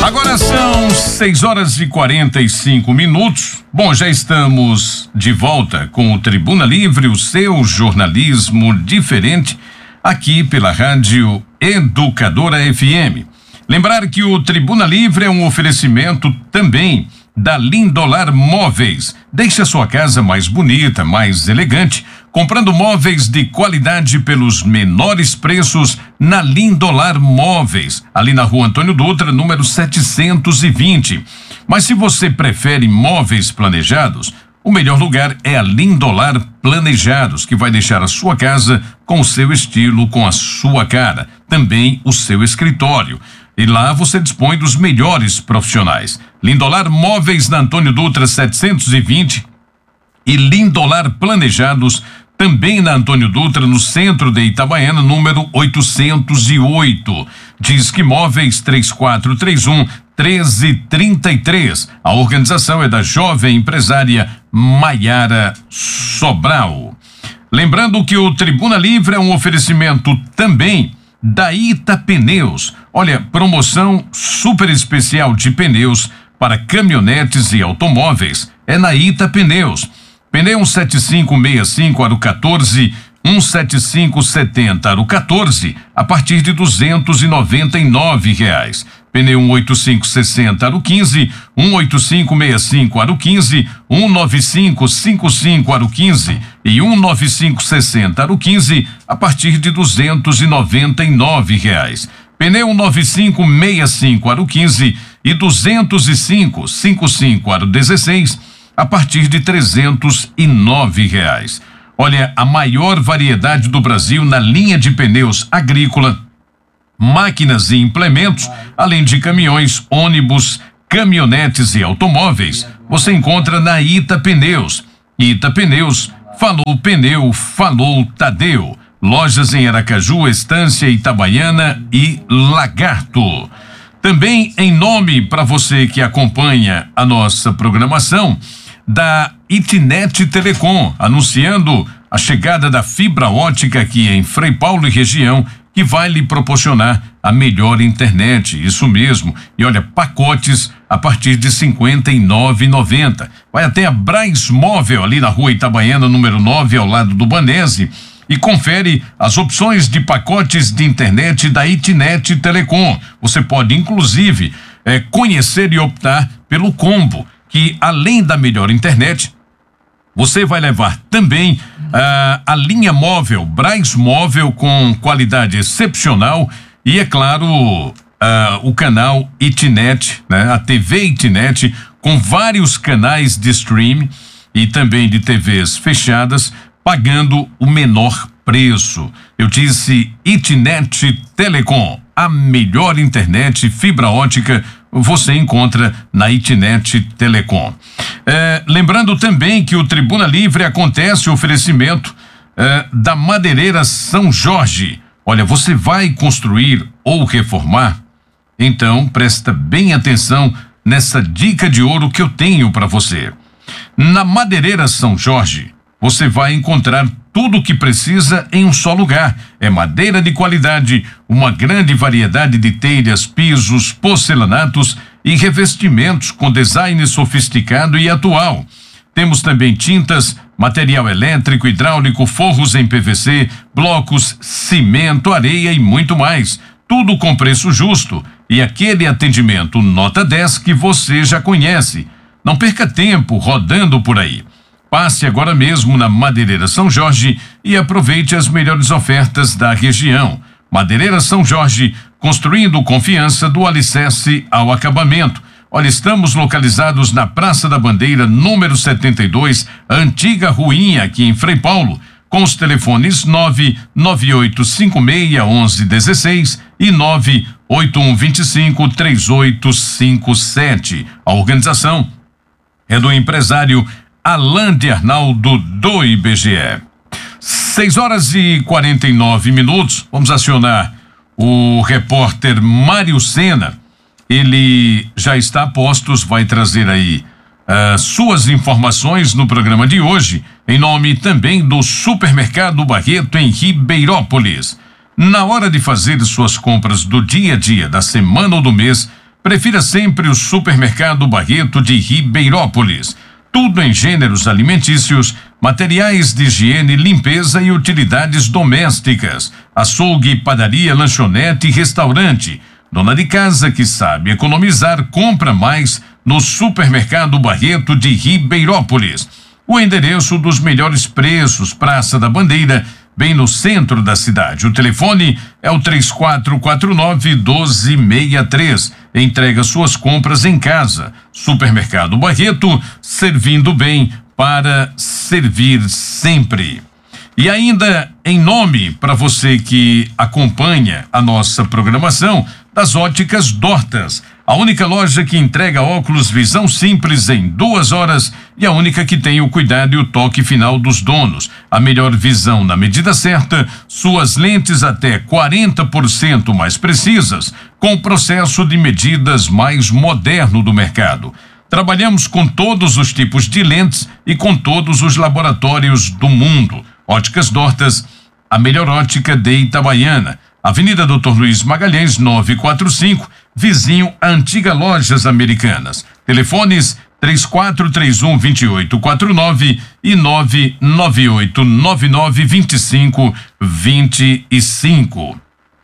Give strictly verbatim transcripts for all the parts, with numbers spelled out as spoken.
Agora são seis horas e quarenta e cinco minutos. Bom, já estamos de volta com o Tribuna Livre, o seu jornalismo diferente, aqui pela Rádio Educadora F M. Lembrar que o Tribuna Livre é um oferecimento também da Lindolar Móveis. Deixe a sua casa mais bonita, mais elegante, comprando móveis de qualidade pelos menores preços na Lindolar Móveis, ali na Rua Antônio Dutra, número setecentos e vinte. Mas se você prefere móveis planejados, o melhor lugar é a Lindolar Planejados, que vai deixar a sua casa com o seu estilo, com a sua cara, também o seu escritório. E lá você dispõe dos melhores profissionais. Lindolar Móveis na Antônio Dutra setecentos e vinte e Lindolar Planejados também na Antônio Dutra, no centro de Itabaiana, número oitocentos e oito. Disque Móveis três quatro três um, um três três três. A organização é da jovem empresária Maiara Sobral. Lembrando que o Tribuna Livre é um oferecimento também da Ita Pneus. Olha, promoção super especial de pneus para caminhonetes e automóveis é na Ita Pneus. Pneu um sete cinco seis cinco aro quatorze, um sete cinco sete zero aro quatorze, a partir de duzentos e noventa e nove reais. Pneu um oito cinco seis zero aro quinze, um oito cinco seis cinco aro quinze, um nove cinco cinco cinco aro quinze e um nove cinco sessenta aro quinze, a partir de duzentos e noventa e nove reais. Pneu nove cinco seis cinco aro quinze e duzentos e cinco cinquenta e cinco aro dezesseis, a partir de trezentos e nove reais. Olha, a maior variedade do Brasil na linha de pneus agrícola, máquinas e implementos, além de caminhões, ônibus, caminhonetes e automóveis, você encontra na Ita Pneus. Ita Pneus, falou pneu, falou Tadeu. Lojas em Aracaju, Estância, Itabaiana e Lagarto. Também em nome para você que acompanha a nossa programação, da Itnet Telecom, anunciando a chegada da fibra ótica aqui em Frei Paulo e região, que vai lhe proporcionar a melhor internet, isso mesmo. E olha, pacotes a partir de cinquenta e nove reais e noventa centavos. Vai até a Braz Móvel, ali na Rua Itabaiana, número nove, ao lado do Banese, e confere as opções de pacotes de internet da Itnet Telecom. Você pode, inclusive, eh, conhecer e optar pelo combo, que além da melhor internet, você vai levar também ah, a linha móvel, Braz Móvel, com qualidade excepcional e, é claro, ah, o canal Itnet, né? A T V Itnet, com vários canais de streaming e também de T Vs fechadas, pagando o menor preço. Eu disse Itnet Telecom, a melhor internet fibra ótica você encontra na Itnet Telecom. É, lembrando também que o Tribuna Livre acontece o oferecimento é, da Madeireira São Jorge. Olha, você vai construir ou reformar? Então presta bem atenção nessa dica de ouro que eu tenho para você. Na Madeireira São Jorge, você vai encontrar tudo o que precisa em um só lugar. É madeira de qualidade, uma grande variedade de telhas, pisos, porcelanatos e revestimentos com design sofisticado e atual. Temos também tintas, material elétrico, hidráulico, forros em P V C, blocos, cimento, areia e muito mais. Tudo com preço justo e aquele atendimento nota dez que você já conhece. Não perca tempo rodando por aí. Passe agora mesmo na Madeireira São Jorge e aproveite as melhores ofertas da região. Madeireira São Jorge, construindo confiança do alicerce ao acabamento. Olha, estamos localizados na Praça da Bandeira, número setenta e dois, antiga Ruinha, aqui em Frei Paulo, com os telefones nove nove oito cinco seis um um um seis e nove oito um dois cinco três oito cinco sete. A organização é do empresário Alain de Arnaldo, do I B G E. seis horas e quarenta e nove minutos. Vamos acionar o repórter Mário Sena. Ele já está a postos, vai trazer aí uh, suas informações no programa de hoje, em nome também do Supermercado Barreto, em Ribeirópolis. Na hora de fazer suas compras do dia a dia, da semana ou do mês, Prefira sempre o Supermercado Barreto de Ribeirópolis. Tudo em gêneros alimentícios, materiais de higiene, limpeza e utilidades domésticas. Açougue, padaria, lanchonete e restaurante. Dona de casa que sabe economizar, compra mais no Supermercado Barreto de Ribeirópolis. O endereço dos melhores preços, Praça da Bandeira, bem no centro da cidade. O telefone é o três quatro quatro nove, um dois seis três. Entrega suas compras em casa. Supermercado Barreto, servindo bem para servir sempre. E ainda em nome para você que acompanha a nossa programação das Óticas Dortas, a única loja que entrega óculos visão simples em duas horas e a única que tem o cuidado e o toque final dos donos. A melhor visão na medida certa, suas lentes até quarenta por cento mais precisas, com o processo de medidas mais moderno do mercado. Trabalhamos com todos os tipos de lentes e com todos os laboratórios do mundo. Óticas Dortas, a melhor ótica de Itabaiana. Avenida doutor Luiz Magalhães, novecentos e quarenta e cinco, vizinho à antiga Lojas Americanas. Telefones três quatro três um, dois oito quatro nove e nove nove oito nove nove dois cinco dois cinco.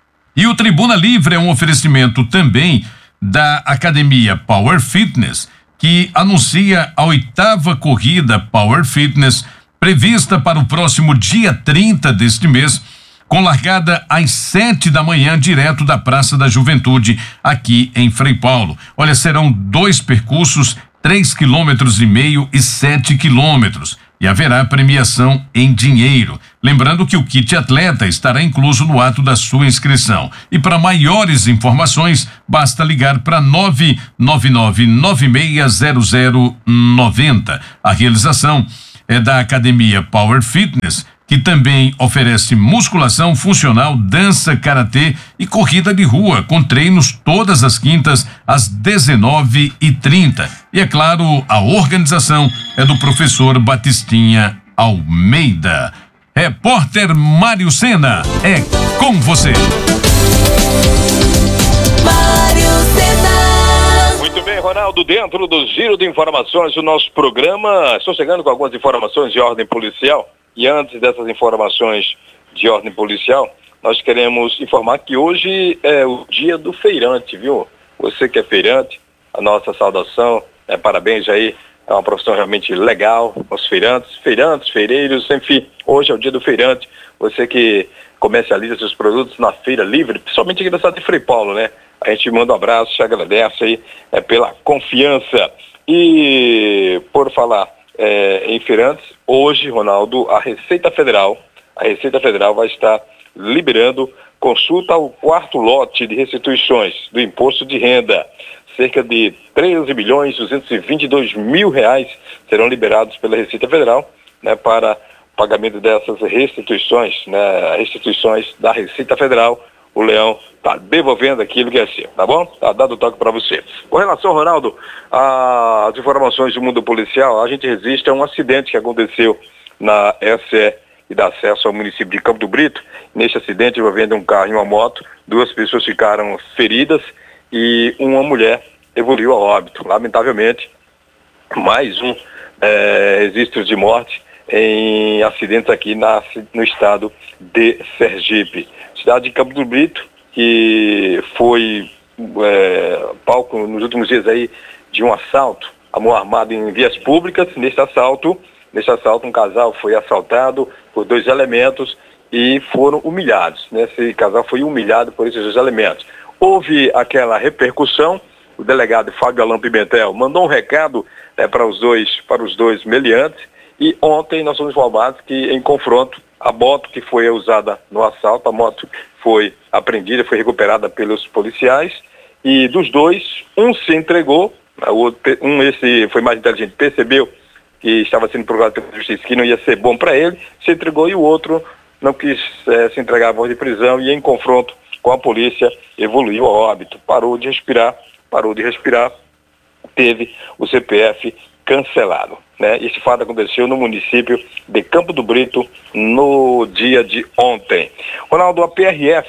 E o Tribuna Livre é um oferecimento também da Academia Power Fitness, que anuncia a oitava corrida Power Fitness prevista para o próximo dia trinta deste mês, com largada às sete da manhã, direto da Praça da Juventude, aqui em Frei Paulo. Olha, serão dois percursos, três quilômetros e meio e sete quilômetros. E haverá premiação em dinheiro. Lembrando que o kit atleta estará incluso no ato da sua inscrição. E para maiores informações, basta ligar para nove nove nove nove seis zero zero nove zero. A realização é da Academia Power Fitness, que também oferece musculação funcional, dança, karatê e corrida de rua, com treinos todas as quintas às dezenove e trinta. E é claro, a organização é do professor Batistinha Almeida. Repórter Mário Sena, é com você. Mário Sena. Muito bem, Ronaldo, dentro do giro de informações do nosso programa, estou chegando com algumas informações de ordem policial. E antes dessas informações de ordem policial, nós queremos informar que hoje é o dia do feirante, viu? Você que é feirante, a nossa saudação, é, parabéns aí, é uma profissão realmente legal, os feirantes, feirantes, feireiros, enfim, hoje é o dia do feirante, você que comercializa seus produtos na feira livre, principalmente aqui da cidade de Frei Paulo, né? A gente manda um abraço, te agradece aí é, pela confiança. E por falar É, em feirantes, hoje, Ronaldo, a Receita Federal, a Receita Federal vai estar liberando consulta ao quarto lote de restituições do imposto de renda. Cerca de treze milhões duzentos e vinte e dois mil reais serão liberados pela Receita Federal, né, para pagamento dessas restituições, né, restituições da Receita Federal. O Leão está devolvendo aquilo que é seu, tá bom? Tá dado o toque para você. Com relação, Ronaldo, às informações do mundo policial, a gente resiste a um acidente que aconteceu na S E e dá acesso ao município de Campo do Brito. Neste acidente envolvendo um carro e uma moto, duas pessoas ficaram feridas e uma mulher evoluiu a óbito. Lamentavelmente, mais um é, registro de morte em acidentes aqui na, no estado de Sergipe. Cidade de Campo do Brito, que foi é, palco nos últimos dias aí de um assalto a mão armada em vias públicas. Neste assalto, neste assalto um casal foi assaltado por dois elementos e foram humilhados, né? Esse casal foi humilhado por esses dois elementos. Houve aquela repercussão, o delegado Fábio Alain Pimentel mandou um recado né, para os dois, para os dois meliantes, e ontem nós fomos informados que em confronto a moto que foi usada no assalto, a moto foi apreendida, foi recuperada pelos policiais, e dos dois, um se entregou, o outro, um esse foi mais inteligente, percebeu que estava sendo procurado pela justiça, que não ia ser bom para ele, se entregou, e o outro não quis é, se entregar à voz de prisão, e em confronto com a polícia evoluiu a óbito, parou de respirar, parou de respirar, teve o C P F cancelado, né? Esse fato aconteceu no município de Campo do Brito no dia de ontem. Ronaldo, a P R F,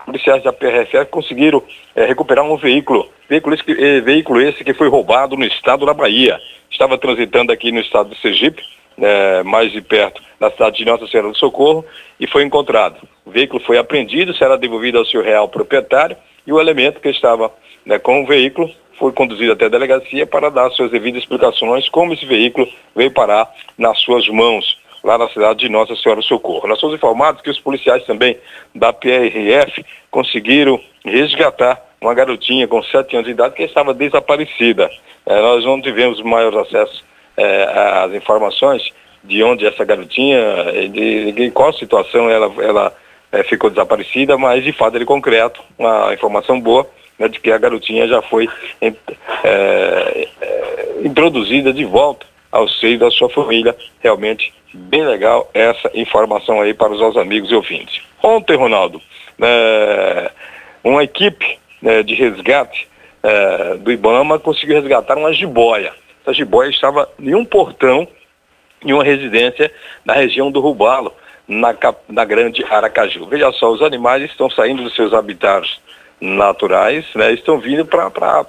policiais da P R F conseguiram é, recuperar um veículo, veículo esse, que, veículo esse que foi roubado no estado da Bahia. Estava transitando aqui no estado de Sergipe, é, mais de perto da cidade de Nossa Senhora do Socorro, e foi encontrado. O veículo foi apreendido, será devolvido ao seu real proprietário, e o elemento que estava, né, com o veículo foi conduzido até a delegacia para dar suas devidas explicações como esse veículo veio parar nas suas mãos, lá na cidade de Nossa Senhora do Socorro. Nós somos informados que os policiais também da P R F conseguiram resgatar uma garotinha com sete anos de idade que estava desaparecida. É, nós não tivemos maiores acessos é, às informações de onde essa garotinha, de, de qual situação ela, ela é, ficou desaparecida, mas de fato ele concreto, uma informação boa, né, de que a garotinha já foi é, é, introduzida de volta ao seio da sua família. Realmente bem legal essa informação aí para os nossos amigos e ouvintes. Ontem, Ronaldo, é, uma equipe é, de resgate é, do Ibama conseguiu resgatar uma jiboia. Essa jiboia estava em um portão em uma residência na região do Rubalo, na, na Grande Aracaju. Veja só, os animais estão saindo dos seus habitats naturais, né, estão vindo para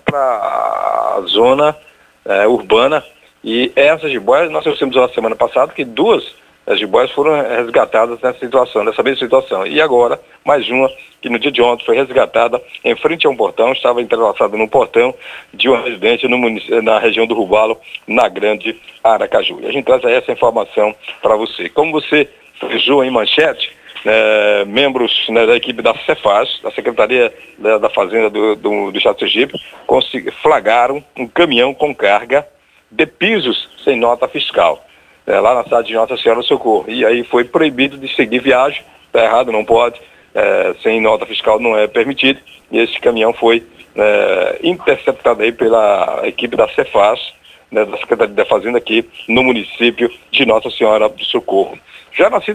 a zona é, urbana. E essas jiboias, nós trouxemos na semana passada que duas as jiboias foram resgatadas nessa situação, nessa mesma situação. E agora, mais uma, que no dia de ontem foi resgatada em frente a um portão, estava entrelaçada num portão de uma residência no município, na região do Rubalo, na Grande Aracaju. E a gente traz aí essa informação para você. Como você frisou em manchete, é, membros, né, da equipe da Cefaz, da Secretaria da, da Fazenda do, do, do Estado de Sergipe, flagraram um caminhão com carga de pisos sem nota fiscal, é, lá na cidade de Nossa Senhora do Socorro. E aí foi proibido de seguir viagem, está errado, não pode, é, sem nota fiscal não é permitido. E esse caminhão foi é, interceptado aí pela equipe da Cefaz, né, da Secretaria da Fazenda aqui no município de Nossa Senhora do Socorro. Já na